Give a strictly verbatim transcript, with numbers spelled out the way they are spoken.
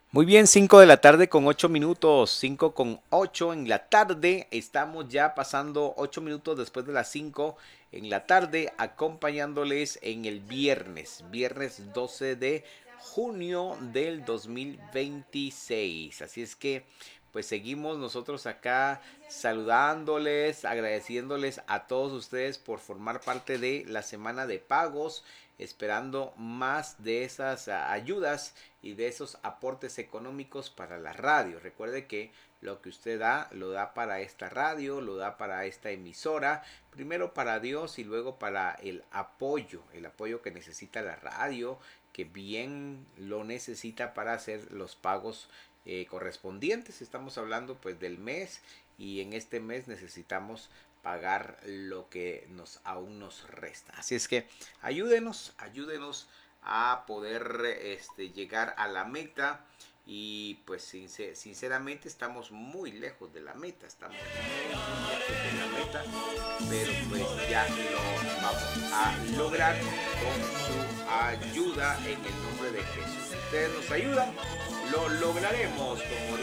Muy bien, cinco de la tarde con ocho minutos, cinco con ocho en la tarde. Estamos ya pasando ocho minutos después de las cinco en la tarde, acompañándoles en el viernes, viernes doce de junio del dos mil veintiséis. Así es que, pues seguimos nosotros acá saludándoles, agradeciéndoles a todos ustedes por formar parte de la semana de pagos, esperando más de esas ah, ayudas y de esos aportes económicos para la radio. Recuerde que lo que usted da, lo da para esta radio, lo da para esta emisora, primero para Dios y luego para el apoyo, el apoyo que necesita la radio, que bien lo necesita para hacer los pagos eh, correspondientes. Estamos hablando pues del mes y en este mes necesitamos pagar lo que nos aún nos resta. Así es que ayúdenos, ayúdenos a poder este, llegar a la meta y pues sincer, sinceramente estamos muy lejos de la meta, estamos muy, muy lejos de la meta, pero pues ya lo vamos a lograr con su ayuda en el nombre de Jesús. Si ustedes nos ayudan, lo lograremos como